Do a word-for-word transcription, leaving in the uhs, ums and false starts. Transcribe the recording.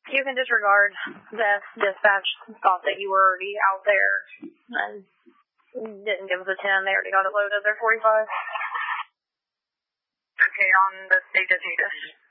You can disregard that dispatch thought that you were already out there and didn't give us a ten. They already got it loaded. They're forty-five. Okay, on the state of Tatus.